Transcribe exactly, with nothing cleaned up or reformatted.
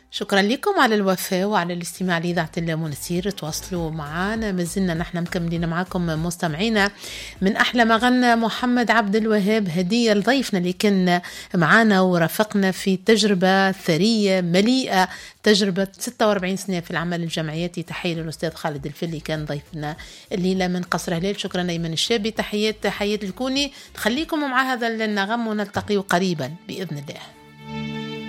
شكرا لكم على الوفاء وعلى الاستماع لإذاعة المنسير. تواصلوا معنا، مازلنا نحن مكملين معكم مستمعينا من أحلى ما غنى محمد عبد الوهاب، هدية لضيفنا اللي كان معنا ورافقنا في تجربة ثرية مليئة، تجربة ستة وأربعين سنة في العمل الجمعياتي. تحية للأستاذ خالد الفلي كان ضيفنا الليلة من قصر هلال. شكرا أيمن الشابي، تحيات تحيات الكوني. خليكم مع هذا النغم ونلتقي قريبا بإذن الله.